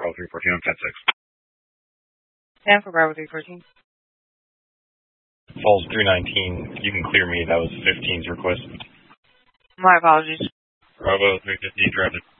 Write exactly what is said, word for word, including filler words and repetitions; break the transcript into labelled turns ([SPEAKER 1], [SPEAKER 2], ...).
[SPEAKER 1] Bravo three fourteen on ten six.
[SPEAKER 2] ten for Bravo three fourteen.
[SPEAKER 3] Falls three nineteen. You can clear me. That was fifteen's request.
[SPEAKER 2] My apologies.
[SPEAKER 1] Bravo three fifty, directed.